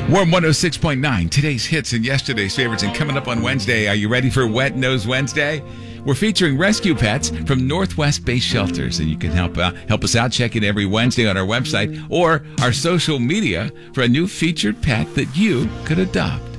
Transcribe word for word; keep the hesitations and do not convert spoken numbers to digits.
Warm one oh six point nine, today's hits and yesterday's favorites. And coming up on Wednesday, are you ready for Wet Nose Wednesday? We're featuring rescue pets from Northwest Base Shelters, and you can help uh, help us out. Check it every Wednesday on our website or our social media for a new featured pet that you could adopt.